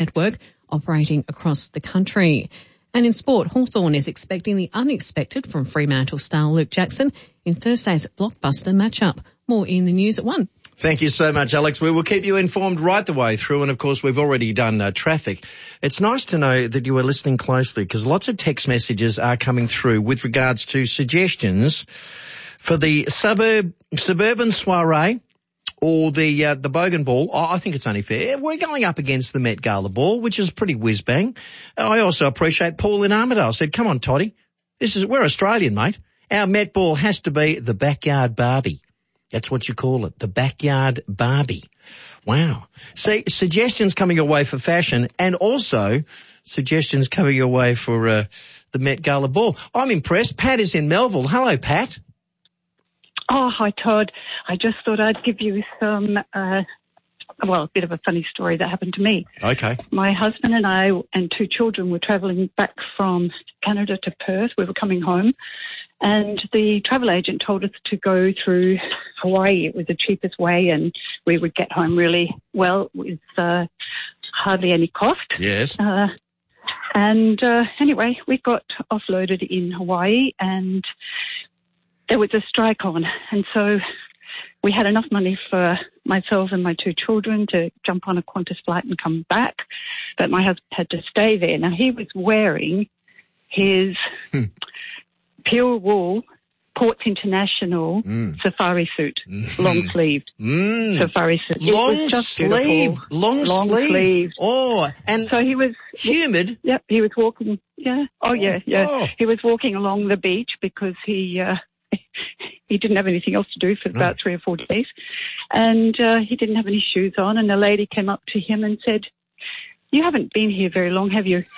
network operating across the country. And in sport, Hawthorn is expecting the unexpected from Fremantle star Luke Jackson in Thursday's blockbuster matchup. More in the news at 1. Thank you so much, Alex. We will keep you informed right the way through. And, of course, we've already done traffic. It's nice to know that you are listening closely because lots of text messages are coming through with regards to suggestions for the suburban soiree or the Bogan Ball. I think it's only fair. We're going up against the Met Gala Ball, which is pretty whiz-bang. I also appreciate Paul in Armidale said, come on, Toddy. We're Australian, mate. Our Met Ball has to be the backyard Barbie. That's what you call it, the backyard Barbie. Wow. See, suggestions coming your way for fashion and also suggestions coming your way for the Met Gala Ball. I'm impressed. Pat is in Melville. Hello, Pat. Oh, hi, Todd. I just thought I'd give you some, a bit of a funny story that happened to me. Okay. My husband and I and 2 children were travelling back from Canada to Perth. We were coming home. And the travel agent told us to go through Hawaii. It was the cheapest way and we would get home really well with hardly any cost. Yes. Anyway, we got offloaded in Hawaii and there was a strike on. And so we had enough money for myself and my 2 children to jump on a Qantas flight and come back. But my husband had to stay there. Now, he was wearing his pure wool Ports International safari suit, long sleeved safari suit. Long sleeve. Oh, and so he was humid. Yep, he was walking. Yeah. Oh, yeah. Oh. He was walking along the beach because he didn't have anything else to do for about 3 or 4 days, and he didn't have any shoes on. And a lady came up to him and said, "You haven't been here very long, have you?"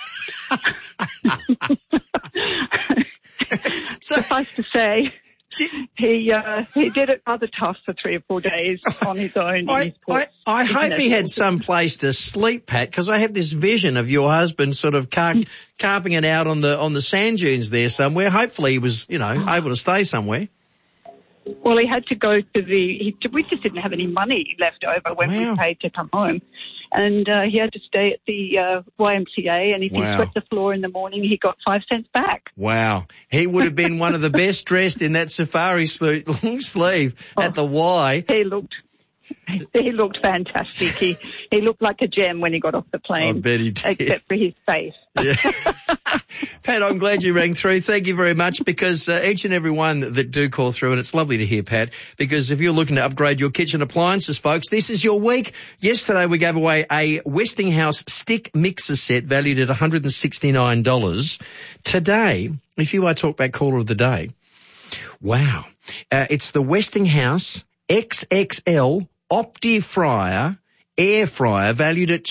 Suffice to say, he did it rather tough for 3 or 4 days on his own. I hope he had some place to sleep, Pat, because I have this vision of your husband sort of carping it out on the sand dunes there somewhere. Hopefully he was, able to stay somewhere. Well, he had to go to we just didn't have any money left over when we paid to come home. And he had to stay at the YMCA, and if he swept the floor in the morning, he got 5 cents back. Wow. He would have been one of the best dressed in that safari suit, long sleeve, at the Y. He looked fantastic. He looked like a gem when he got off the plane. I bet he did. Except for his face. Yeah. Pat, I'm glad you rang through. Thank you very much because each and every one that do call through, and it's lovely to hear, Pat, because if you're looking to upgrade your kitchen appliances, folks, this is your week. Yesterday we gave away a Westinghouse stick mixer set valued at $169. Today, if you are Talkback Caller of the Day, wow, it's the Westinghouse XXL Opti-Fryer air fryer valued at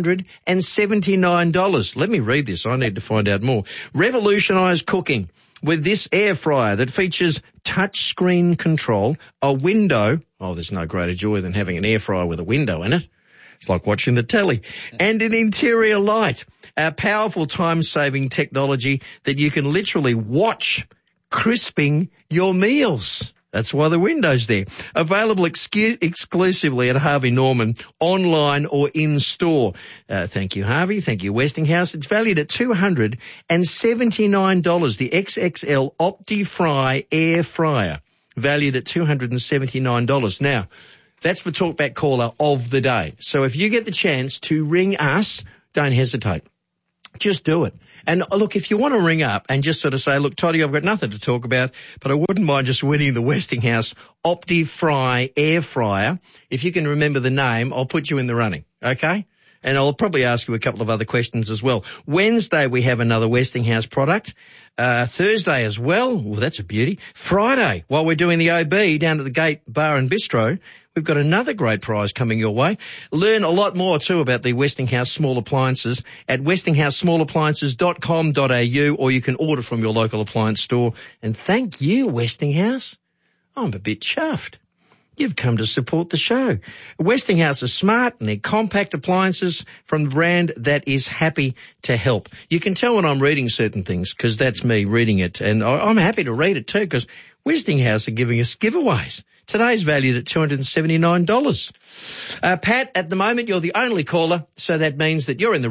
$279. Let me read this. I need to find out more. Revolutionise cooking with this air fryer that features touch screen control, a window. Oh, there's no greater joy than having an air fryer with a window in it. It's like watching the telly. And an interior light, a powerful time-saving technology that you can literally watch crisping your meals. That's why the window's there. Available exclusively at Harvey Norman, online or in store. Thank you, Harvey. Thank you, Westinghouse. It's valued at $279. The XXL Opti-Fry air fryer, valued at $279. Now, that's for Talkback Caller of the Day. So if you get the chance to ring us, don't hesitate. Just do it. And look, if you want to ring up and just sort of say, look, Toddy, I've got nothing to talk about, but I wouldn't mind just winning the Westinghouse Opti-Fry air fryer. If you can remember the name, I'll put you in the running, okay? And I'll probably ask you a couple of other questions as well. Wednesday, we have another Westinghouse product. Thursday as well. Well, that's a beauty. Friday, while we're doing the OB down at the Gate Bar and Bistro, we've got another great prize coming your way. Learn a lot more too about the Westinghouse small appliances at westinghousesmallappliances.com.au, or you can order from your local appliance store. And thank you, Westinghouse. I'm a bit chuffed. You've come to support the show. Westinghouse are smart and they're compact appliances from the brand that is happy to help. You can tell when I'm reading certain things because that's me reading it, and I'm happy to read it too because Westinghouse are giving us giveaways. Today's valued at $279. Pat, at the moment you're the only caller, so that means that you're in the